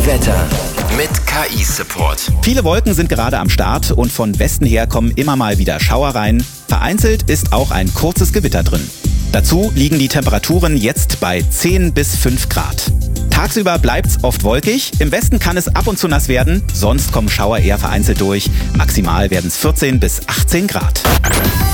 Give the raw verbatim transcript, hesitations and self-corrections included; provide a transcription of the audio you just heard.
Wetter mit K I-Support. Viele Wolken sind gerade am Start und von Westen her kommen immer mal wieder Schauer rein. Vereinzelt ist auch ein kurzes Gewitter drin. Dazu liegen die Temperaturen jetzt bei zehn bis fünf Grad. Tagsüber bleibt's oft wolkig. Im Westen kann es ab und zu nass werden. Sonst kommen Schauer eher vereinzelt durch. Maximal werden es vierzehn bis achtzehn Grad.